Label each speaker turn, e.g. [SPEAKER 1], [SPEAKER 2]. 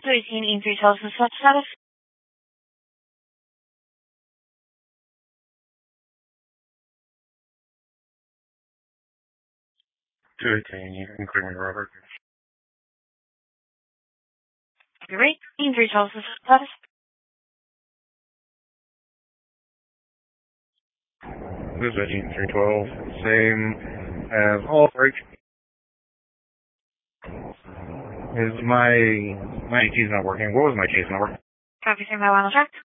[SPEAKER 1] 218 in 312 SWAT status.
[SPEAKER 2] 218, including Robert.
[SPEAKER 1] Great. In 312 SWAT status.
[SPEAKER 2] This is 312, same as all three. Is my AT's not working? What was my case number?
[SPEAKER 1] Copy, same by 1 track.